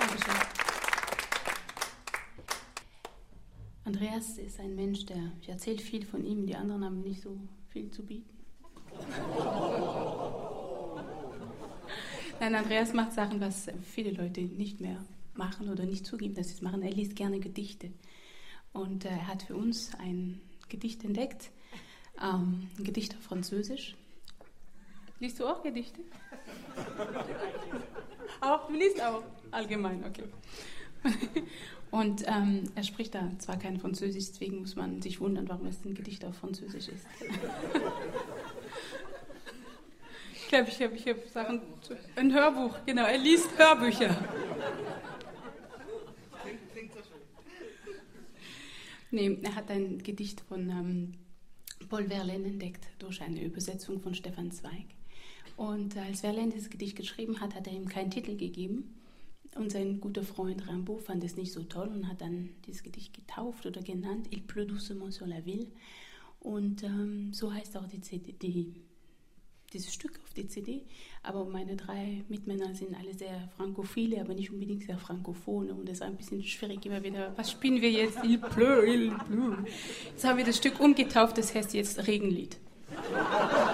Dankeschön. Andreas ist ein Mensch, ich erzähle viel von ihm, die anderen haben nicht so viel zu bieten. Nein, Andreas macht Sachen, was viele Leute nicht mehr machen oder nicht zugeben, dass sie es machen. Er liest gerne Gedichte. Und er hat für uns ein Gedicht entdeckt, ein Gedicht auf Französisch. Liest du auch Gedichte? Auch? Du liest auch? Allgemein, okay. Und er spricht da zwar kein Französisch, deswegen muss man sich wundern, warum es ein Gedicht auf Französisch ist. Ich glaube, ich habe Sachen, ein Hörbuch, genau, er liest Hörbücher. Nee, er hat ein Gedicht von Paul Verlaine entdeckt, durch eine Übersetzung von Stefan Zweig. Und als Verlaine dieses Gedicht geschrieben hat, hat er ihm keinen Titel gegeben. Und sein guter Freund Rimbaud fand es nicht so toll und hat dann dieses Gedicht getauft oder genannt, Il pleut doucement sur la ville. Und so heißt auch dieses Stück auf die CD. Aber meine 3 Mitmänner sind alle sehr frankophile, aber nicht unbedingt sehr frankophone. Und es ist ein bisschen schwierig immer wieder, was spielen wir jetzt? Il pleut, il pleut. Jetzt haben wir das Stück umgetauft, das heißt jetzt Regenlied.